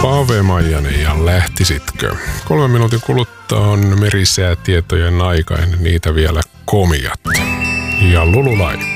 Pave Maijanen ja lähtisitkö? 3 minuutin kuluttua on merisäätietojen aika, ennen niitä vielä komiat. Ja Lululai.